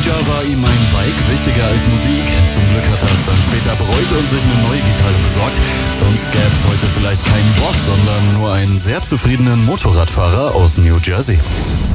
Jahr war ihm ein Bike wichtiger als Musik. Zum Glück hat er es dann später bereut und sich eine neue Gitarre besorgt. Sonst gäbe es heute vielleicht keinen Boss, sondern nur einen sehr zufriedenen Motorradfahrer aus New Jersey.